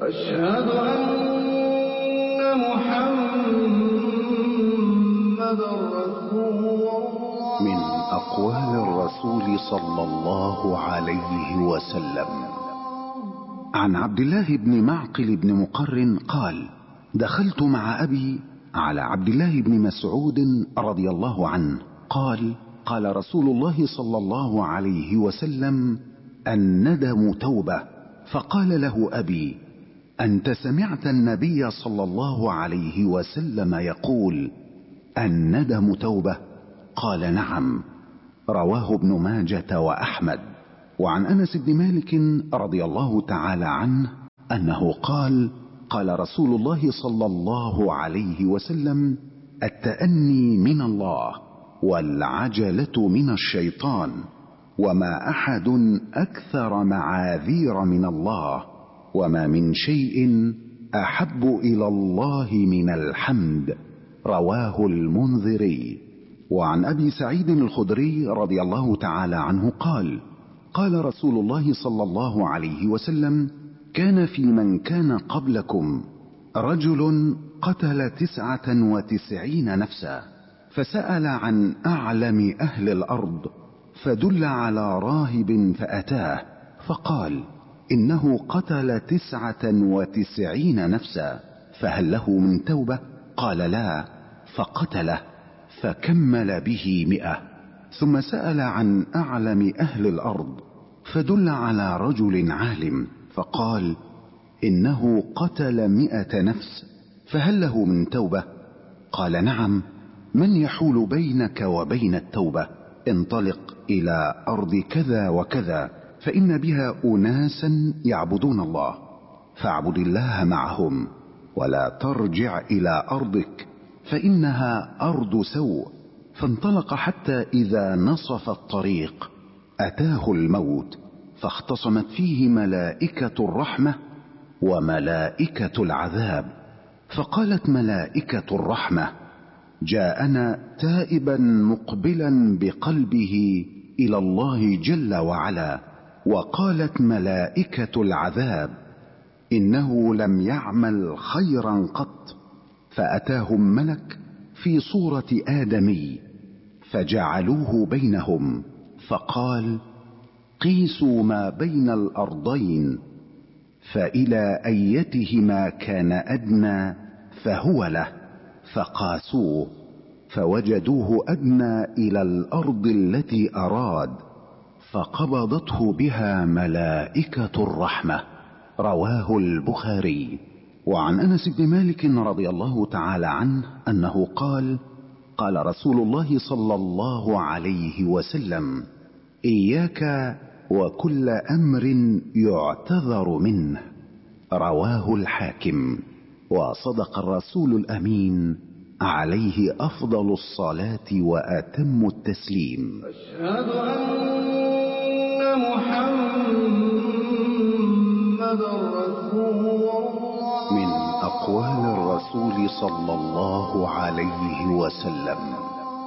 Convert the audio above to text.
أشهد أن محمدًا رسول الله. من أقوال الرسول صلى الله عليه وسلم: عن عبد الله بن معقل بن مقرن قال: دخلت مع أبي على عبد الله بن مسعود رضي الله عنه قال: قال رسول الله صلى الله عليه وسلم: الندم توبة. فقال له أبي: أنت سمعت النبي صلى الله عليه وسلم يقول الندم توبة؟ قال: نعم. رواه ابن ماجة وأحمد. وعن أنس بن مالك رضي الله تعالى عنه أنه قال: قال رسول الله صلى الله عليه وسلم: التأني من الله والعجلة من الشيطان، وما أحد أكثر معاذير من الله، وما من شيء أحب إلى الله من الحمد. رواه المنذري. وعن أبي سعيد الخدري رضي الله تعالى عنه قال: قال رسول الله صلى الله عليه وسلم: كان في من كان قبلكم رجل قتل 99 نفسا، فسأل عن أعلم أهل الأرض، فدل على راهب فأتاه فقال: إنه قتل 99 نفسا، فهل له من توبة؟ قال: لا. فقتله فكمل به 100. ثم سأل عن أعلم أهل الأرض، فدل على رجل عالم، فقال: إنه قتل 100 نفس، فهل له من توبة؟ قال: نعم. من يحول بينك وبين التوبة؟ انطلق إلى أرض كذا وكذا، فإن بها أناسا يعبدون الله، فاعبد الله معهم، ولا ترجع إلى أرضك فإنها أرض سوء. فانطلق حتى إذا نصف الطريق أتاه الموت، فاختصمت فيه ملائكة الرحمة وملائكة العذاب، فقالت ملائكة الرحمة: جاءنا تائبا مقبلا بقلبه إلى الله جل وعلا. وقالت ملائكة العذاب: إنه لم يعمل خيرا قط. فأتاهم ملك في صورة آدمي، فجعلوه بينهم، فقال: قيسوا ما بين الأرضين، فإلى أيتهما كان أدنى فهو له، فقاسوه فوجدوه أدنى إلى الأرض التي أراد، فقبضته بها ملائكة الرحمة. رواه البخاري. وعن أنس بن مالك رضي الله تعالى عنه أنه قال: قال رسول الله صلى الله عليه وسلم: إياك وكل أمر يعتذر منه. رواه الحاكم. وصدق الرسول الأمين عليه أفضل الصلاة وأتم التسليم. أشهد أن محمدًا رسول الله. من أقوال الرسول صلى الله عليه وسلم: